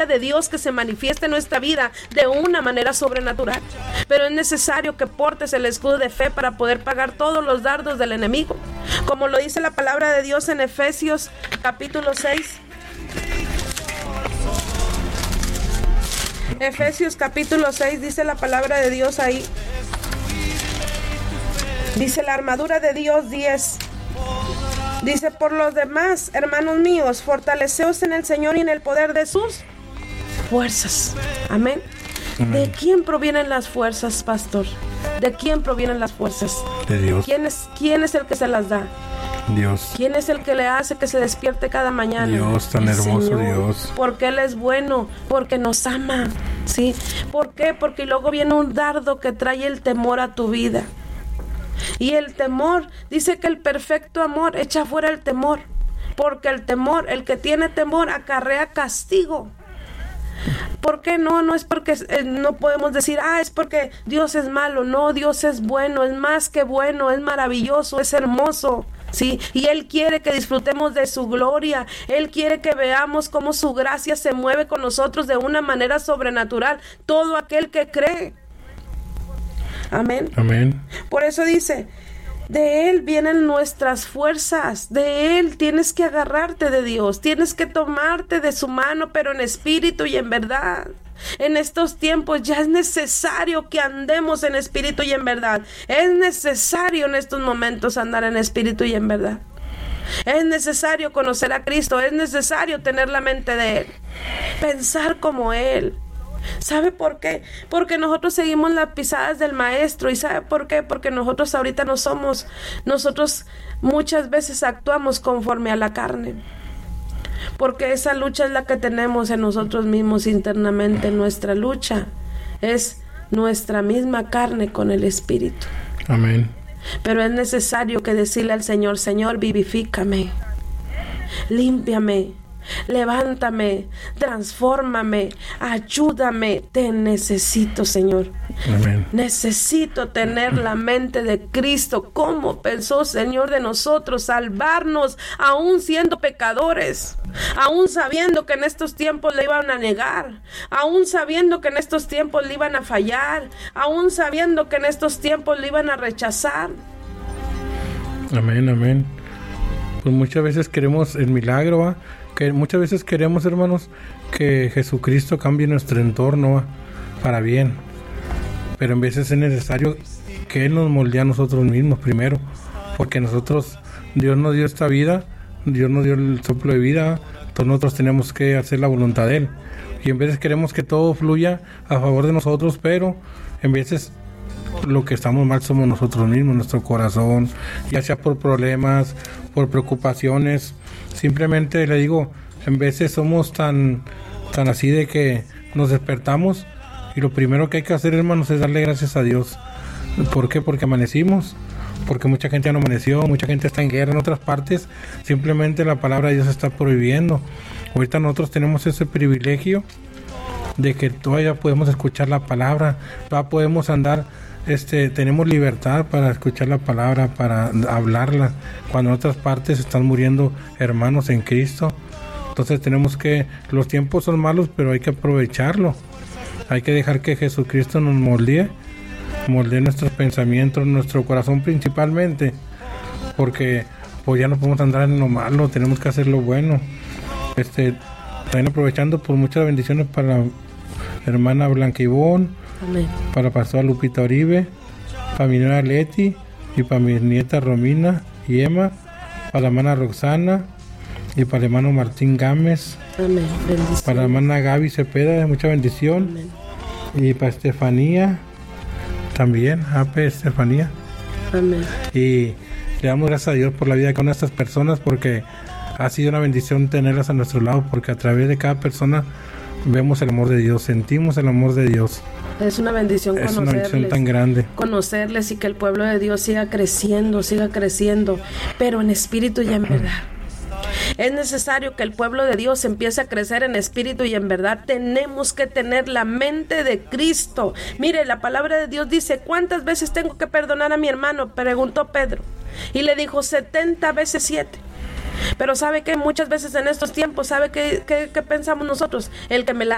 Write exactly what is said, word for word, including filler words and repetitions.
de Dios que se manifieste en nuestra vida de una manera sobrenatural. Pero es necesario que portes el escudo de fe para poder pagar todos los dardos del enemigo. Como lo dice la palabra de Dios en Efesios capítulo seis. Efesios capítulo seis dice la palabra de Dios ahí. Dice la armadura de Dios diez. Dice, por los demás, hermanos míos, fortaleceos en el Señor y en el poder de sus fuerzas. Amén. Amén. ¿De quién provienen las fuerzas, pastor? ¿De quién provienen las fuerzas? De Dios. ¿Quién es, quién es el que se las da? Dios. ¿Quién es el que le hace que se despierte cada mañana? Dios, tan el hermoso Señor. Dios. Porque Él es bueno, porque nos ama, ¿sí? ¿Por qué? Porque luego viene un dardo que trae el temor a tu vida. Y el temor, dice que el perfecto amor echa fuera el temor, porque el temor, el que tiene temor acarrea castigo. ¿Por qué no? No es porque eh, no podemos decir, ah, es porque Dios es malo. No, Dios es bueno, es más que bueno, es maravilloso, es hermoso, ¿sí? Y Él quiere que disfrutemos de su gloria. Él quiere que veamos cómo su gracia se mueve con nosotros de una manera sobrenatural. Todo aquel que cree. Amén. Amén. Por eso dice, de Él vienen nuestras fuerzas, de Él tienes que agarrarte de Dios, tienes que tomarte de su mano, pero en espíritu y en verdad. En estos tiempos ya es necesario que andemos en espíritu y en verdad. Es necesario en estos momentos andar en espíritu y en verdad. Es necesario conocer a Cristo, es necesario tener la mente de Él, pensar como Él. ¿Sabe por qué? Porque nosotros seguimos las pisadas del maestro. ¿Y sabe por qué? Porque nosotros ahorita no somos, nosotros muchas veces actuamos conforme a la carne. Porque esa lucha es la que tenemos en nosotros mismos internamente. Nuestra lucha es nuestra misma carne con el Espíritu. Amén. Pero es necesario que decirle al Señor, Señor, vivifícame, límpiame, levántame, transfórmame, ayúdame. Te necesito, Señor. Amén. Necesito tener la mente de Cristo. ¿Cómo pensó, Señor, de nosotros salvarnos aún siendo pecadores? Aún sabiendo que en estos tiempos le iban a negar, aún sabiendo que en estos tiempos le iban a fallar, aún sabiendo que en estos tiempos le iban a rechazar. Amén, amén. Pues muchas veces queremos el milagro, ¿va? Que muchas veces queremos, hermanos, que Jesucristo cambie nuestro entorno, ¿va? Para bien, pero en veces es necesario que Él nos moldee a nosotros mismos primero, porque nosotros, Dios nos dio esta vida, Dios nos dio el soplo de vida, todos nosotros tenemos que hacer la voluntad de Él, y en veces queremos que todo fluya a favor de nosotros, pero en veces lo que estamos mal somos nosotros mismos, nuestro corazón, ya sea por problemas, por preocupaciones. Simplemente le digo, en veces somos tan, tan así de que nos despertamos y lo primero que hay que hacer, hermanos, es darle gracias a Dios. ¿Por qué? Porque amanecimos, porque mucha gente ya no amaneció, mucha gente está en guerra en otras partes, simplemente la palabra de Dios está prohibiendo. Ahorita nosotros tenemos ese privilegio de que todavía podemos escuchar la palabra, todavía podemos andar, este, tenemos libertad para escuchar la palabra, para hablarla, cuando en otras partes están muriendo hermanos en Cristo. Entonces tenemos que, los tiempos son malos, pero hay que aprovecharlo, hay que dejar que Jesucristo nos moldee, moldee nuestros pensamientos, nuestro corazón principalmente, porque pues ya no podemos andar en lo malo, tenemos que hacer lo bueno. Este, también aprovechando por muchas bendiciones para la hermana Blanca Ivonne, amén, para la pastora Lupita Oribe, para mi nuera Leti y para mi nieta Romina y Emma, para la hermana Roxana y para el hermano Martín Gámez, amén, bendición, para la hermana Gaby Cepeda, mucha bendición, amén, y para Estefanía también, Ape Estefanía, amén. Y le damos gracias a Dios por la vida con estas personas, porque ha sido una bendición tenerlas a nuestro lado, porque a través de cada persona vemos el amor de Dios, sentimos el amor de Dios. Es una bendición es conocerles, una bendición tan grande. Conocerles y que el pueblo de Dios siga creciendo, siga creciendo, pero en espíritu y en verdad. Es necesario que el pueblo de Dios empiece a crecer en espíritu y en verdad. Tenemos que tener la mente de Cristo. Mire, la palabra de Dios dice, ¿cuántas veces tengo que perdonar a mi hermano?, preguntó Pedro. Y le dijo, setenta veces siete. Pero ¿sabe qué? Muchas veces en estos tiempos, ¿sabe qué, qué, qué pensamos nosotros? El que me la